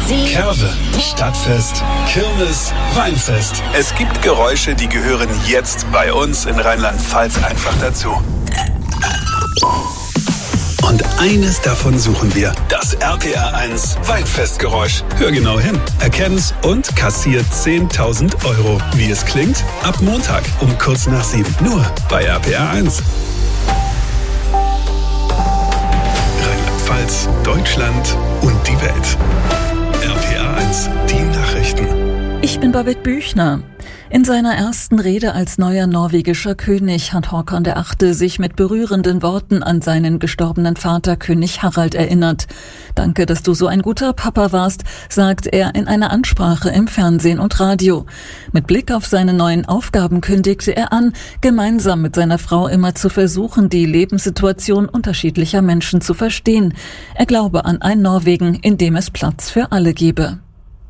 Curve, Stadtfest, Kirmes, Weinfest. Es gibt Geräusche, die gehören jetzt bei uns in Rheinland-Pfalz einfach dazu. Und eines davon suchen wir. Das RPR1 Weinfestgeräusch. Hör genau hin, erkenn's und kassiert 10.000 €. Wie es klingt? Ab Montag um kurz nach 7. Nur bei RPR1. Rheinland-Pfalz, Deutschland und die Welt. RPR1, die Nachrichten. Ich bin Babette Büchner. In seiner ersten Rede als neuer norwegischer König hat Håkon VIII. Sich mit berührenden Worten an seinen gestorbenen Vater König Harald erinnert. Danke, dass du so ein guter Papa warst, sagt er in einer Ansprache im Fernsehen und Radio. Mit Blick auf seine neuen Aufgaben kündigte er an, gemeinsam mit seiner Frau immer zu versuchen, die Lebenssituation unterschiedlicher Menschen zu verstehen. Er glaube an ein Norwegen, in dem es Platz für alle gebe.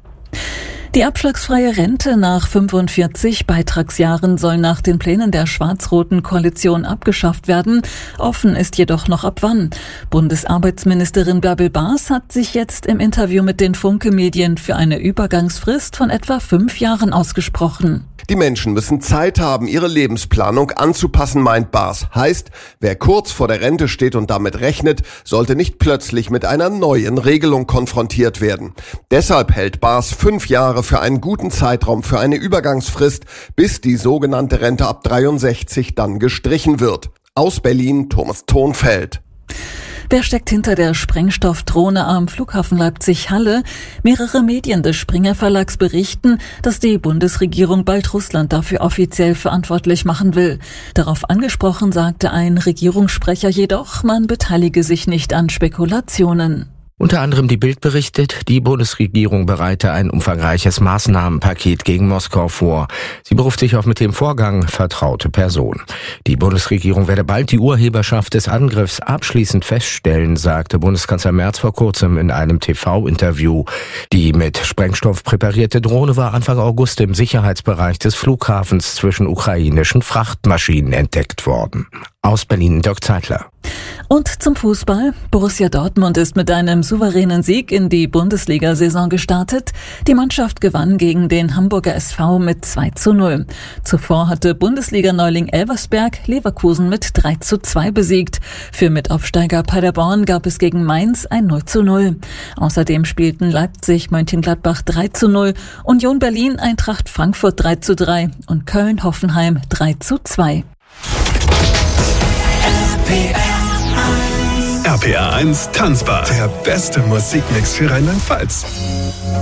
Die abschlagsfreie Rente nach 45 Beitragsjahren soll nach den Plänen der schwarz-roten Koalition abgeschafft werden. Offen ist jedoch noch ab wann. Bundesarbeitsministerin Bärbel Baas hat sich jetzt im Interview mit den Funke-Medien für eine Übergangsfrist von etwa 5 Jahren ausgesprochen. Die Menschen müssen Zeit haben, ihre Lebensplanung anzupassen, meint Baas. Heißt, wer kurz vor der Rente steht und damit rechnet, sollte nicht plötzlich mit einer neuen Regelung konfrontiert werden. Deshalb hält Baas 5 Jahre für einen guten Zeitraum für eine Übergangsfrist, bis die sogenannte Rente ab 63 dann gestrichen wird. Aus Berlin, Thomas Thonfeld. Wer steckt hinter der Sprengstoffdrohne am Flughafen Leipzig-Halle? Mehrere Medien des Springer Verlags berichten, dass die Bundesregierung bald Russland dafür offiziell verantwortlich machen will. Darauf angesprochen sagte ein Regierungssprecher jedoch, man beteilige sich nicht an Spekulationen. Unter anderem die Bild berichtet, die Bundesregierung bereite ein umfangreiches Maßnahmenpaket gegen Moskau vor. Sie beruft sich auf mit dem Vorgang vertraute Personen. Die Bundesregierung werde bald die Urheberschaft des Angriffs abschließend feststellen, sagte Bundeskanzler Merz vor kurzem in einem TV-Interview. Die mit Sprengstoff präparierte Drohne war Anfang August im Sicherheitsbereich des Flughafens zwischen ukrainischen Frachtmaschinen entdeckt worden. Aus Berlin, Dirk Zeitler. Und zum Fußball. Borussia Dortmund ist mit einem souveränen Sieg in die Bundesliga-Saison gestartet. Die Mannschaft gewann gegen den Hamburger SV mit 2:0. Zuvor hatte Bundesliga-Neuling Elversberg Leverkusen mit 3:2 besiegt. Für Mitaufsteiger Paderborn gab es gegen Mainz ein 0:0. Außerdem spielten Leipzig Mönchengladbach 3:0, Union Berlin Eintracht Frankfurt 3:3 und Köln Hoffenheim 3:2. RPR1 Tanzbar. Der beste Musikmix für Rheinland-Pfalz.